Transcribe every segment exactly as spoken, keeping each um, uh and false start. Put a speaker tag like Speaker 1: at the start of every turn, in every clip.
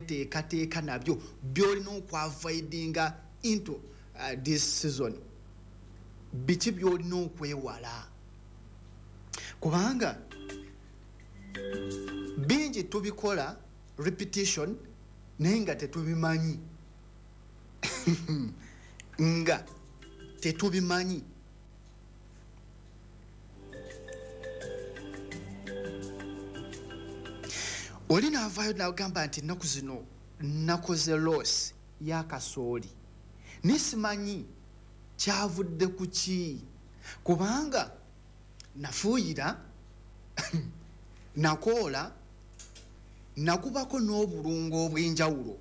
Speaker 1: n'obyeteekateeka nabyo by'olina okwavidinga into uh, this season. Biki by'olina okwewala kubanga bingi tubikola repetition naye nga tetubimanyi nga tetubimanyi. Oli naavaayo n'agamba nti ennaku zino nakoze loss y'akasooli nisimanyi kyavudde ku ki kubanga nafuuyira nakoola nakubako n'obulungo obw'enjawulo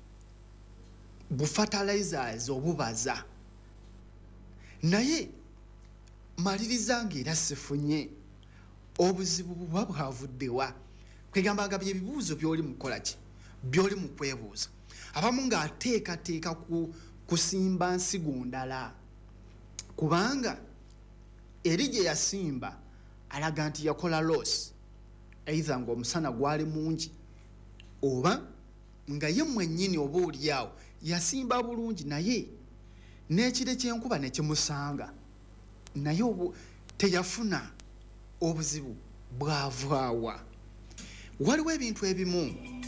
Speaker 1: bufertilizers obubaza naye maliriza ng'era sifunye obuzibu buba bwavuddewa. Kwegambanga bye bibuuzo by'oli mukola ki by'oli mu kwebuuza abamu ng'ateekateeka ku kusimba nsigo ndala kubanga eri gye yasimba alaga nti yakola loss either ng'omusana gwali mungi oba nga ye mwennyini oba oliawo yasimba bulungi naye n'ekire ky'enkuba ne kimusanga naye teyafuna obuzibu bwavaawa. Waliwo ebintu ebimu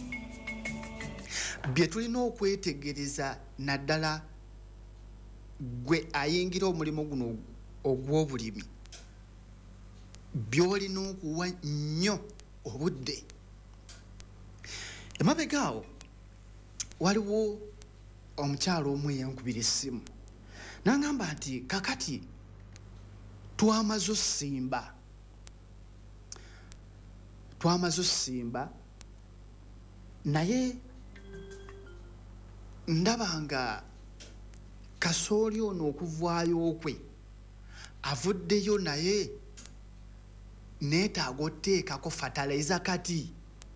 Speaker 1: bye tulina okwetegereza naddala gwe ayingira omulimu guno ogw'obulimi by'olina okuwa nnyo obudde. Emabegaawo waliwo omukyalo omu eyankubira essimu n'angamba nti kakati twamaze osimba twamaze osimba naye ndabanga kasooli ono okuvaayo kwe avuddeyo naye neetaaga otteekako fertilizer kati.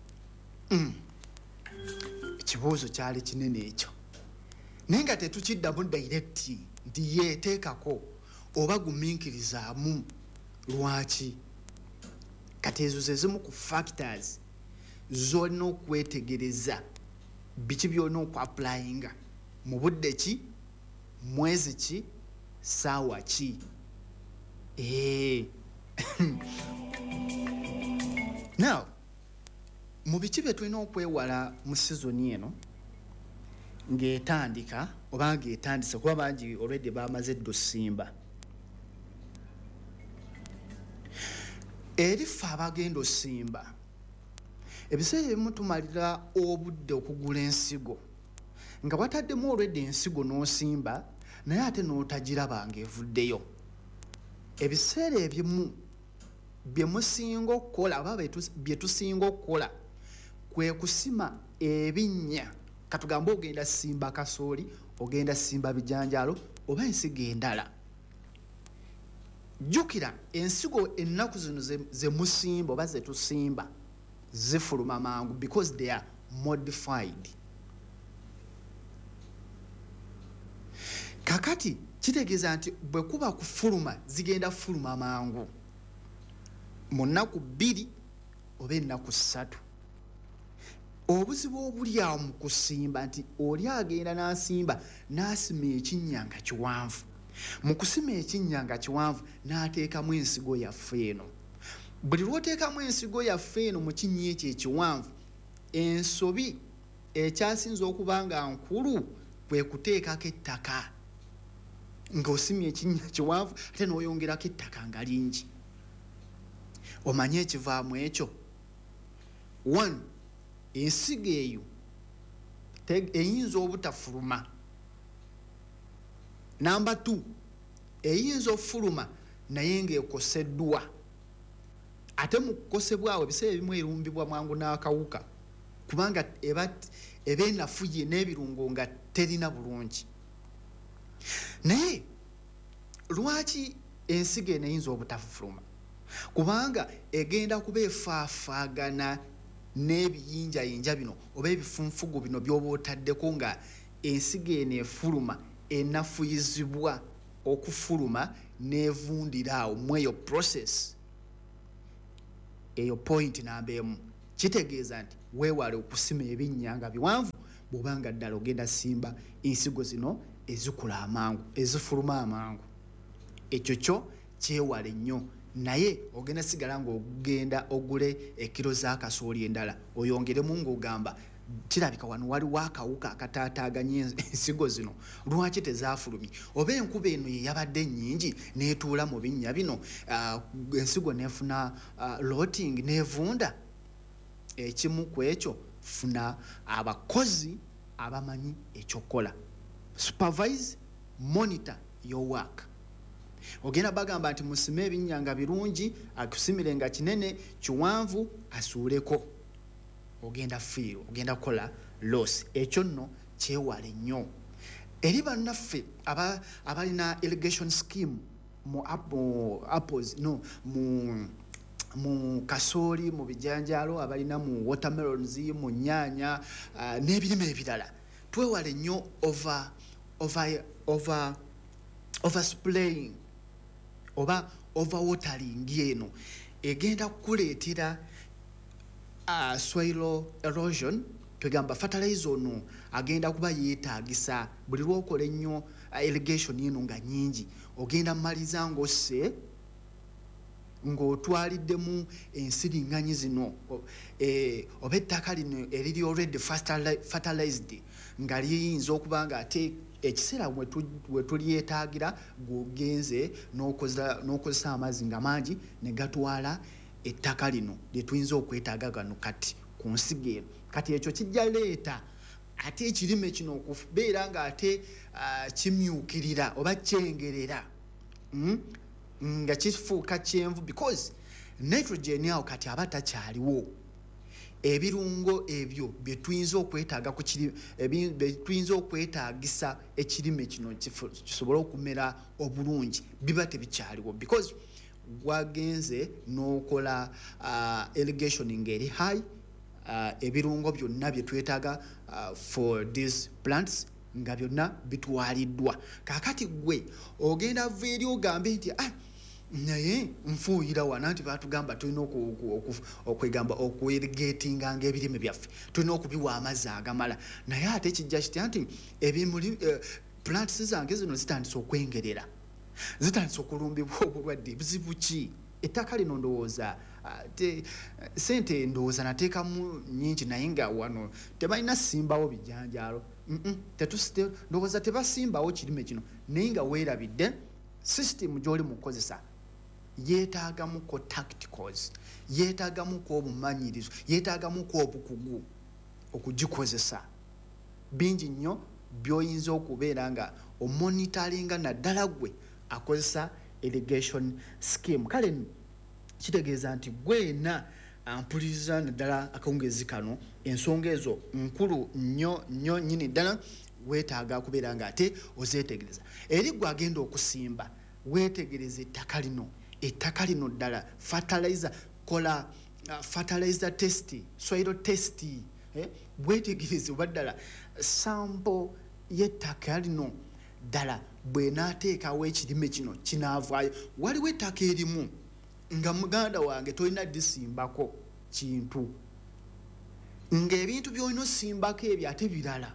Speaker 1: Ekibuuzo mm. kyali kinene ekyo naye nga tetukiddamu direct nti yeeteekako oba gumiikirizaamu lwaki. Kati ezo ze zimu ku factors z'olina okwetegereza biki by'olina okwapplyinga mu budde ki mwezi ki saawa ki. Eh. Now mu biki bye tulina okwewala mu sizoni eno ng'etandika oba ng'etandise kuba bangi already bamaze ddo simba. Erifa abagenda osimba ebiseera ebimu tumalira obudde okugula ensigo nga wataddemu already ensigo n'osimba naye ate n'otagiraba ng'evuddeyo. Ebiseera ebimu bye musinga okukola oba bye tusinga okukola kwe kusima ebinnya katugambe ogenda simba kasooli ogenda simba bijanjaalo oba ensigo endala. Jukira ensigo ennaku zino ze, ze musimba oba ze tusimba zifuluma mangu because they are modified. Kakati kitegeeza nti bwe kuba kufuluma zigenda fuluma mangu mu nnaku bbiri oba ennaku ssatu. Obuzibu obuli awo mu kusimba nti oli agenda n'asimba n'asima ekinnya nga kiwanvu. Mu kusima ekinnya nga kiwanvu n'ateekamu ensigo yaffe eno. Buli lw'oteekamu ensigo yaffe eno mu kinnya ekyo ekiwanvu ensobi ekyasinza okuba nga nkulu kwe kuteekako ettaka ng'osimye ekinnya kiwanvu ate n'oyongerako ettaka nga lingi. Omanye ekivaamu ekyo one ensigo eyo eyinza obutafuluma. Number two eyinza ofuluma naye ng'ekoseddwa ate mu kukosebwawo ebiseera ebimu erumbibwa mwangu n'akawuka kubanga eba eba enafuye n'ebirungo nga terina bulungi. Naye lwaki ensigo eno eyinza obutafuluma? Kubanga egenda kuba efaafaagana n'ebiyinjayinja bino oba ebifunfugu bino by'oba otaddeko nga ensigo eno efuluma enafuyizibwa okufuluma n'evundira awo mu eyo process. Eyo point namba emu kitegeeza nti weewale okusima ebinnya nga biwanvu bw'obanga ddala ogenda simba ensigo zino ezikula amangu ezifuluma amangu. Ekyo kyo kyewale nnyo, naye ogenda sigala ng'ogenda ogule ekiro za kasooli endala oyongeremu ng'ogamba kirabika wano waliwo akawuka akataataaganya ensigo zino lwaki tezaafulumye, oba enkuba eno ye yabadde nnyingi n'etuula mu binnya bino uh, ensigo neefuna uh, rotting n'evunda. Ekimu ku ekyo funa abakozi abamanyi ekyokukola. Supervise, monitor your work. Ogenda bagamba nti musime ebinnya nga birungi, akusimire nga kinene kiwanvu asuuleko, ogenda feel, ogenda kola loss. Ekyo nno kyewale nnyo. Eri bannaffe aba abalina irrigation scheme mu apples no mu mu kasooli, mu bijanjaalo, abalina mu watermelons, mu nyaanya uh, n'ebirime ebirala, twewale nnyo over over over over spraying oba over watering eno egenda kukuleetera uh, soil erosion. Twegamba fertilizer ono agenda kuba yeetaagisa buli lw'okola ennyo uh, irrigation eno nga nnyingi, ogenda mmaliza ng'osse ng'otwaliddemu ensiriŋŋanyi zino e, oba ettaka lino eriri already fertilized nga liyinza okuba nga ate ekiseera we tulyetaagira gwogenze n'okozesa amazzi nga mangi ne gatwala ettaka lino lye tuyinza okwetaaga gano kati ku nsigo eno. Kati ekyo kijja leeta ate ekirime kino okubeera nga ate uh, kimyukirira oba kyengerera mm? nga kifuuka kyenvu because nitrogen awo kati aba takyaliwo. Ebirungo ebyo bye tuyinza okwetaaga ku kiri bye tuyinza okwetaagisa ekirime kino kisobole okumera obulungi biba tebikyaliwo because wagenze n'okola uh, irrigation ng'eri high. Uh, ebirungo byonna bye twetaaga uh, for these plants nga byonna bitwaliddwa. Kaakati gwe ogenda va eri ogambe nti ah, naye nfuuyira wana nti batugamba tulina okwegamba okweirigatinga ng'ebirime byaffe, tulina okubiwa amazzi agamala, naye ate kijja kitya nti ebimuli uh, plants zange zino zitandise okwengerera, zitandise okulumbibwa obulwadde. Buzibu ki? Ettaka lino ndowooza te sente ndowooza nateekamu nnyingi naye nga wano tebalina simbawo bijanjaalo. Tetusite ndowooza tebasimbawo kirime kino naye nga weerabidde system gy'oli mu kukozesa yeetaagamuko tacticals, yeetaagamuko obumanyirizo, yeetaagamuko obukugu okugikozesa. Bingi nnyo by'oyinza okubeera nga omonitaringa naddala gwe akozesa irrigation scheme. Kale kitegeeza nti gwena ampuliriza naddala akawungezi kano ensonga ezo nkulu nnyo nnyo nnyini ddala weetaaga kubeera nga ate ozeetegereza. Eri gwe agenda okusimba weetegereza ettaka lino, ettaka lino ddala fertilizer, kola uh, fertilizer test, soil test eh? Weetegereze oba ddala sample y'ettaka lino ddala bw'enaateekawo ekirime kino kinaavaayo. Waliwo ettaka erimu nga muganda wange tolina disimbako kintu, ng'ebintu by'olina osimbako ebyo ate birala.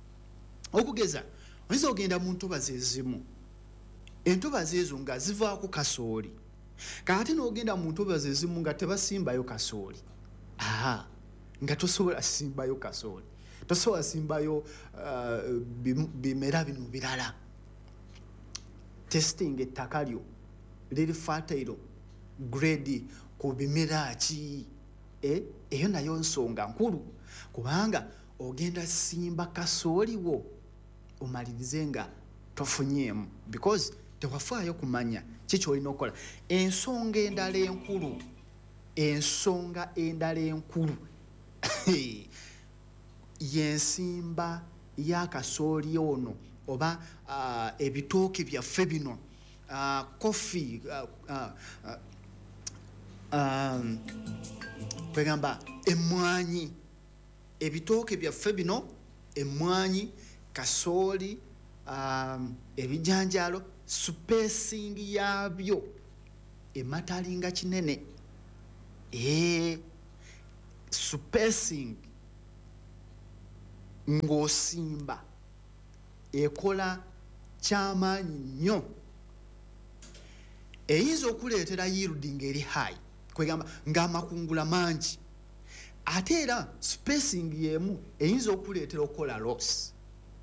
Speaker 1: Okugeza oyinza ogenda mu ntobazi ezimu, entobazi ezo nga zivaako kasooli, kaate n'ogenda mu ntobazi ezimu nga tebasimbayo kasooli. Aha, nga tosobola simbayo kasooli, tosobola simbayo uh, bimera bino birala. Testing ettaka lyo liri fertile grade ku bimera ki, eh? Eyo nayo nsonga nkulu, kubanga ogenda simba kasooli wo omalirize nga tofunyeemu because tewafaayo kumanya kiki olina okukola. Ensonga endala enkulu, ensonga endala enkulu y'ensimba y'akasooli ono oba uh, ebitooke byaffe bino uh, coffee uh, uh, uh, um, kwegamba emmwanyi, ebitooke byaffe bino emmwanyi, kasooli, um, ebijanjaalo, spacing yabyo ematalinga kinene. Eh, spacing ng'osimba ekola kyamaanyi nnyo, eyinza okuleetera yielding eri high, kwegamba ng'amakungula mangi, ate era spacing yemu eyinza okuleetera okukola loss.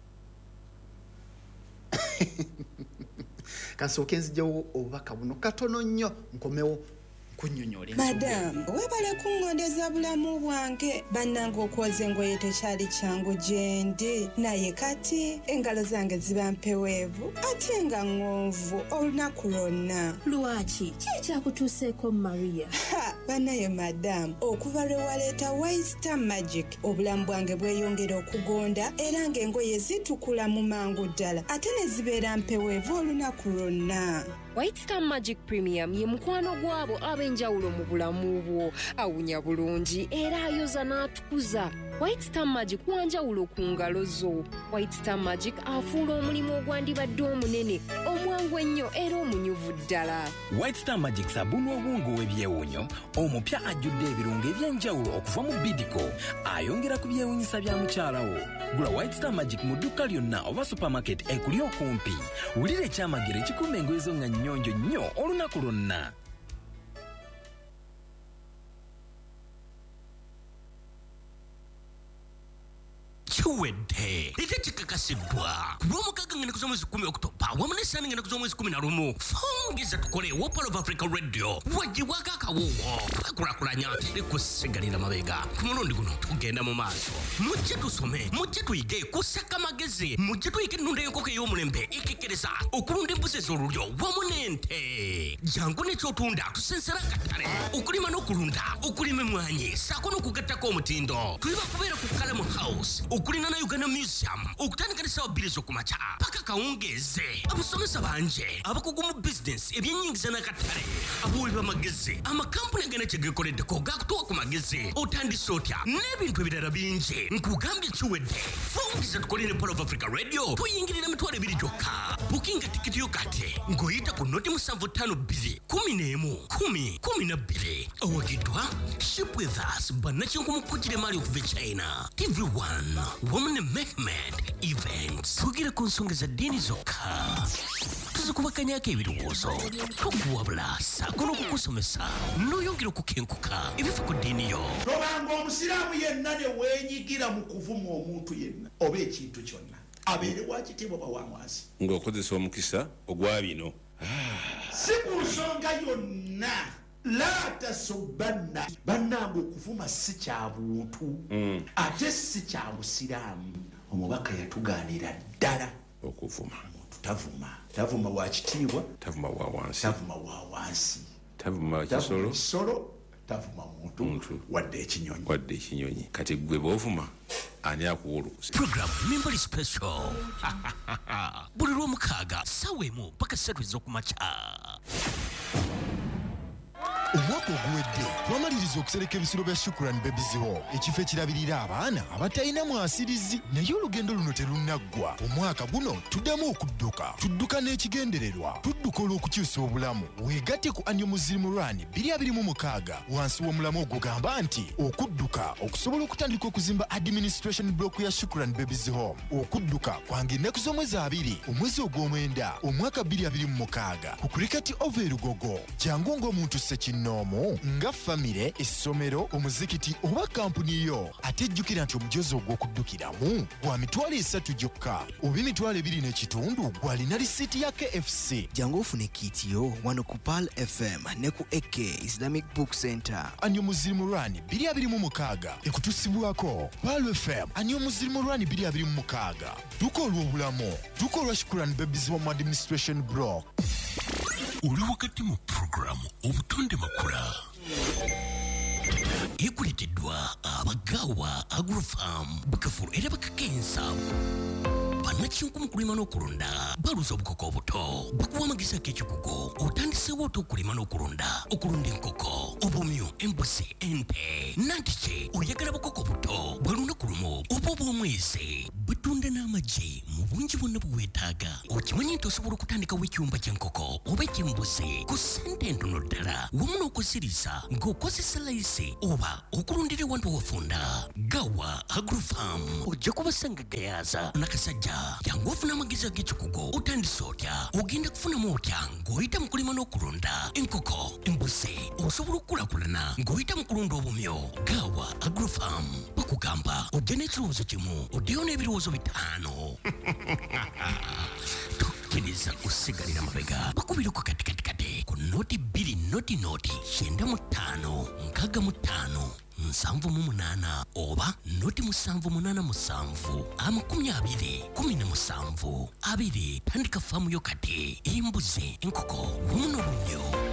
Speaker 1: Kasooke nzijawo obubaka buno katono nnyo nkomewo kunnyonnyola.
Speaker 2: Madam, webale kungondeza bulamu bwange. Bannange okwoza engoye tekyali kyangu gye ndi, naye kati engalo zange ziba mpeweevu ate nga ŋŋonvu olunaku lwonna.
Speaker 3: Lwaki? Ki ekyakutuuseeko Maria?
Speaker 2: Ha, bannaye madam, okuva lwe waleeta White Star Magic obulamu bwange bweyongera okugonda era ng'engoye zitukula mu mangu ddala ate ne zibeera mpeweevu olunaku lwonna.
Speaker 4: White Star Magic Premium ye mukwano gwabo ab'enjawulo mu bulamu bwo. Awunya bulungi era ayoza n'atukuza. White Star Magic wanjawulo ku ngalo zo. White Star Magic afuula omulimu ogwandibadde omunene omwangu ennyo era omunyuvu ddala.
Speaker 5: White Star Magic sabuni obwongo w'ebyewunyo omupya ajjudde ebirungo eby'enjawulo okuva mu Bidco ayongera ku byewunyisa bya mukyalawo. Gula White Star Magic mu dduka lyonna oba supermarket ekuli okumpi. Wulira ekyamagero ekikuuma engoye zo nga nnyonjo nnyo olunaku lwonna.
Speaker 6: Chiwedde ite chikakasidwa kulwomukaka ngene kuza mwezi kumi Oktoba wamu n'essaani ngene kuza mwezi kumi na lumu fungiza tukole wa Pearl of Africa Radio wagibwako akawuwo twakulakulanya likusigalira mabega ku mulundi guno tugenda mu maaso mujje tusome mujje tuyige kusaka magezi mujje tuyige ennunda y'enkoko ey'omulembe ikikiriza okulunda embuzi ez'olulyo wamu n'ente jangu n'ekyotunda tusensera akatale okulima n'okulunda okulima emmwanyi saako n'okugattako omutindo tuliba kubeera ku Kalamu House okulina na Uganda Museum okutandika n'essaawa bbiri z'okumakya paka kawungeeze abasomesa banje abakugu mu business ebyennyingiza n'akatale abawi b'amagezi amakampuni agenda kye geekoleddeko gaakutuwa ku magezi otandise otya n'ebintu ebirala bingi nkugambye kiwedde fungiza tukole ne Pearl of Africa Radio tuyingirira emitwalo ebiri gyokka bukinga tikiti yo kati ng'oyita ku noti musanvu ttaano bbiri kumi n'emu kumi kumi na bbiri owagiddwa Ship with Us bannakinko mu kkujjira emaali okuva China T V one Woman Mehmet Events tugire ku nsonga za ddiini zokka tuzikubakanyako ebirowoozo tukuwabula saako n'okukusomesa n'oyongera okukenkuka ebifa ku ddiini yo
Speaker 7: tobanga omusiraamu yenna ne weenyigira mu kuvuma omuntu yenna oba ekintu kyonna abeere wakitiibwa bawamwasi
Speaker 8: ng'okozesa omukisa ogwa bino
Speaker 7: si ku nsonga yonna la tasobbanna bannange okuvuma si kya buntu ate si kya busiraamu omubaka yatugaanira ddala
Speaker 8: okuvuma
Speaker 7: omuntu tavuma tavuma wa kitiibwa
Speaker 8: tavuma wa wansi
Speaker 7: tavuma wa wansi
Speaker 8: tavuma kisolo
Speaker 7: kisolo tavuma muntu wadde ekinyonyi
Speaker 8: wadde ekinyonyi kati gwe b'ovuma ani akuwulukusa
Speaker 6: program Mimbali Special buli lw'omukaaga ssaawa emu paka ssatu ez'okumakya.
Speaker 9: Omwaka oguwedde twamaliriza okusereka ebisiro bya Shukrani Babies Hall ekifo ekirabirira abaana abatalina mwasirizi naye olugendo luno terunaggwa. Omwaka guno tuddamu okudduka tudduka n'ekigendererwa tudduka olw'okukyusa obulamu weegatte ku Annual Muslim Run bbiri abiri mu mukaaga wansi w'omulamu ogugamba nti okudduka okusobola okutandika okuzimba administration block ya Shukrani Babies Hall. Okudduka kwange ennaku z'omwezi abiri omwezi ogw'omwenda omwaka bbiri abiri mu mukaaga ku Cricket Over Lugogo jangu ng'omuntu ssekino nomu nga famire essomero omuzikiti oba kampuni yo ate jjukira nti omujozi ogw'okuddukiramu gwa mitwalo esatu gyokka oba emitwalo ebiri n'ekitundu gw'alina lisiiti ya K F C.
Speaker 10: Jangu ofune kiiti yo wano ku Pearl F M ne ku A K Islamic Book Center.
Speaker 9: Annual Muslim Run bbiri abiri mu mukaaga ekutusibwako Pearl F M Annual Muslim Run bbiri abiri mu mukaaga duka olw'obulamu duka olwa Shukrani Babies Home Administration Block.
Speaker 6: Uli wakati mu programu obutonde makula ekuleteddwa abagawa Agrofarm Bukafulu era bakakensa bannakinkumu kulima n'okulunda baluza obukoko obuto bakuwa amagezi ag'ekikugo otandisewo oti okulima n'okulunda okulunda enkoko obumyu embuzi ente nantiki oyagala bukoko buto bwe lunaku lumu oba obw'omwezi otunda n'amagi mu bungi bwonna buweetaaga. Okimanyi nti osobola okutandikawo ekyumba ky'enkoko oba eky'embuzi ku ssente entono ddala wamu n'okuziriza ng'okozesa layisi oba okulundira ewantu wafunda. Gawa Agrofarm ojja kubasanga gayaza nakasajja jangu ofuna amagezi ag'ekikugo otandise otya ogenda kufunamu otya ng'oyita mu kulima n'okulunda enkoko embuzi osobola okukulaakulana ng'oyita mu kulunda obumyo. Gawa Agrofarm bakugamba ojja n'ekirowoozo kimu oddeyo n'ebirowoozo bitaano. Tokkiriza kusigalira mabega bakubireko katikatikati ku noti bbiri noti noti kyenda mu ttaano nkaaga mu ttaano nsanvu mu munaana oba noti musanvu munaana musanvu amakumi abiri kumi na musanvu abiri. Tandika faamu yo kati embuzi enkoko wamu n'obumyo.